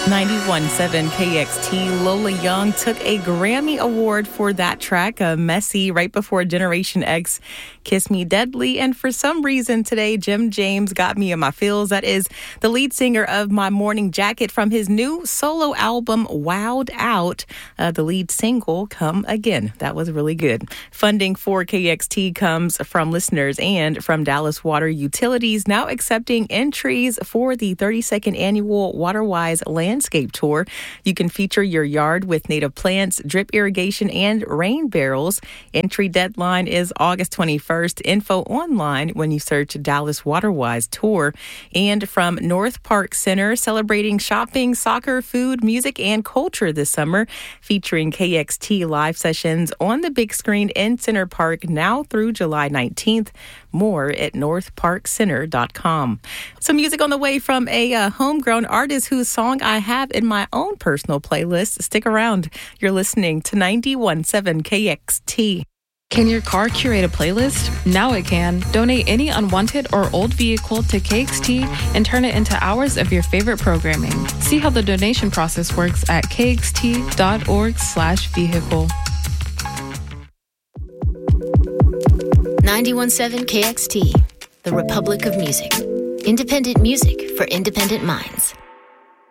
91.7 KXT. Lola Young took a Grammy Award for that track, Messy, right before Generation X, Kiss Me Deadly. And for some reason today, Jim James got me in my feels. That is the lead singer of My Morning Jacket from his new solo album, Wowed Out. The lead single, Come Again. That was really good. Funding for KXT comes from listeners and from Dallas Water Utilities, now accepting entries for the 32nd annual WaterWise Landscape Tour. You can feature your yard with native plants, drip irrigation, and rain barrels. Entry deadline is August 21st. Info online when you search Dallas WaterWise Tour. And from North Park Center, celebrating shopping, soccer, food, music, and culture this summer, featuring KXT live sessions on the big screen in Center Park now through July 19th. More at northparkcenter.com. Some music on the way from a homegrown artist whose song I have in my own personal playlist. Stick around. You're listening to 91.7 KXT. Can your car curate a playlist? Now it can. Donate any unwanted or old vehicle to KXT and turn it into hours of your favorite programming. See how the donation process works at kxt.org/vehicle. 91.7 KXT, the Republic of Music. Independent music for independent minds.